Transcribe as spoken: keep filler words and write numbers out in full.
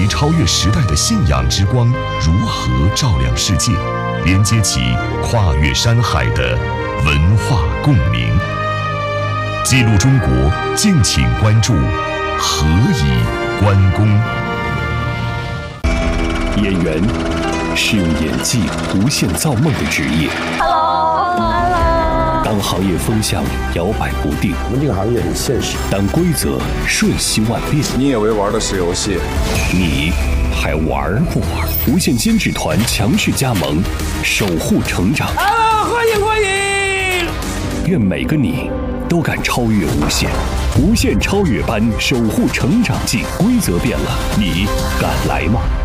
以超越时代的信仰之光如何照亮世界，连接起跨越山海的文化共鸣。记录中国，敬请关注何以关公。 演员是用演技无限造梦的职业。 Hello，Hello。 当行业风向摇摆不定， 我们这个行业很现实。 当规则瞬息万变， 你以为玩的是游戏？ 你还玩不玩？无线监制团强势加盟，守护成长。 啊，欢迎欢迎！ 愿每个你都敢超越无限，无限超越班守护成长记，规则变了，你敢来吗？